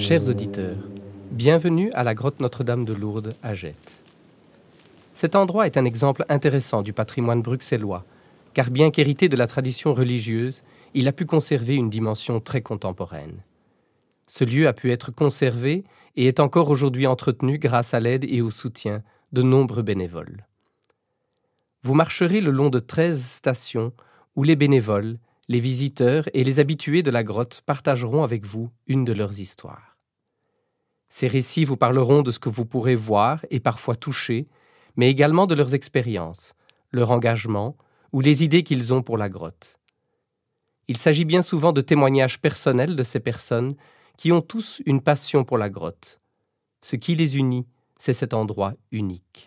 Chers auditeurs, bienvenue à la grotte Notre-Dame de Lourdes à Gênes. Cet endroit est un exemple intéressant du patrimoine bruxellois, car bien qu'hérité de la tradition religieuse, il a pu conserver une dimension très contemporaine. Ce lieu a pu être conservé et est encore aujourd'hui entretenu grâce à l'aide et au soutien de nombreux bénévoles. Vous marcherez le long de 13 stations où les bénévoles, les visiteurs et les habitués de la grotte partageront avec vous une de leurs histoires. Ces récits vous parleront de ce que vous pourrez voir et parfois toucher, mais également de leurs expériences, leur engagement ou les idées qu'ils ont pour la grotte. Il s'agit bien souvent de témoignages personnels de ces personnes qui ont tous une passion pour la grotte. Ce qui les unit, c'est cet endroit unique.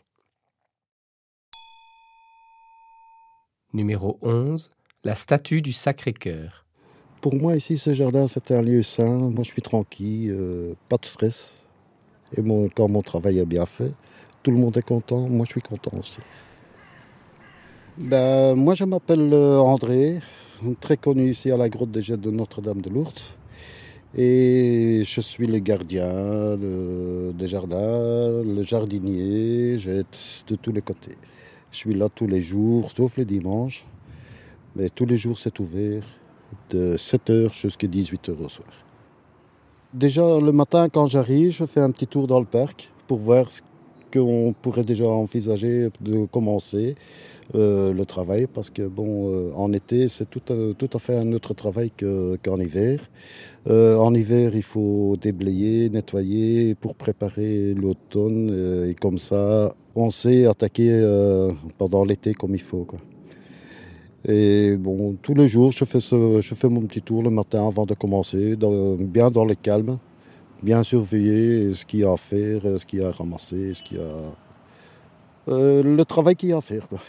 Numéro 11, la statue du Sacré-Cœur. Pour moi, ici, ce jardin, c'est un lieu sain. Moi, je suis tranquille, pas de stress. Et quand mon travail est bien fait, tout le monde est content. Moi, je suis content aussi. Moi, je m'appelle André, très connu ici à la grotte des Gênes de Notre-Dame de Lourdes. Et je suis le gardien des jardins, le jardinier, j'aide de tous les côtés. Je suis là tous les jours, sauf les dimanches. Mais tous les jours, c'est ouvert de 7h jusqu'à 18h au soir. Déjà, le matin, quand j'arrive, je fais un petit tour dans le parc pour voir ce qu'on pourrait déjà envisager de commencer le travail. Parce que, en été, c'est tout à fait un autre travail qu'en hiver. En hiver, il faut déblayer, nettoyer pour préparer l'automne. Et comme ça, on sait attaquer pendant l'été comme il faut, quoi. Et tous les jours, je fais mon petit tour le matin avant de commencer, bien dans le calme, bien surveiller ce qu'il y a à faire, ce qu'il y a à ramasser, le travail qu'il y a à faire, quoi.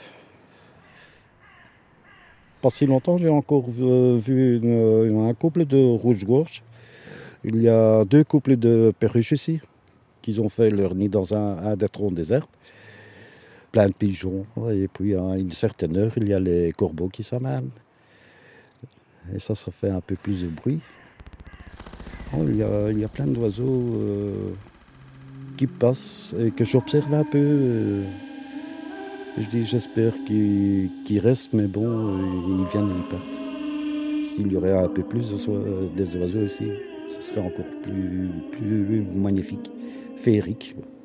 Pas si longtemps, j'ai encore vu un couple de rouge-gorge. Il y a 2 couples de perruches ici, qui ont fait leur nid dans un des troncs des herbes. Plein de pigeons. Et puis, à une certaine heure, il y a les corbeaux qui s'amènent. Et ça fait un peu plus de bruit. Il y a plein d'oiseaux qui passent et que j'observe un peu. Je dis, j'espère qu'ils restent, mais ils viennent et ils partent. S'il y aurait un peu plus des oiseaux ici, ce serait encore plus magnifique, féerique.